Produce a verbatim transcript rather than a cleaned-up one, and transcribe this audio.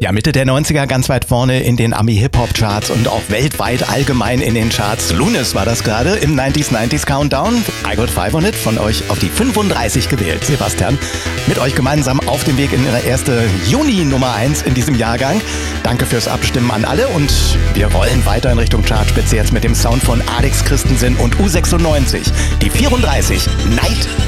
Ja, Mitte der neunziger ganz weit vorne in den Ami-Hip-Hop-Charts und auch weltweit allgemein in den Charts. Lunis war das gerade im neunziger neunzig Countdown. I Got Five on It, von euch auf die fünfunddreißig gewählt. Sebastian, mit euch gemeinsam auf dem Weg in ihre erste Juni Nummer eins in diesem Jahrgang. Danke fürs Abstimmen an alle und wir rollen weiter in Richtung Chartspitze jetzt mit dem Sound von Alex Christensen und U sechsundneunzig. Die vierunddreißig, Night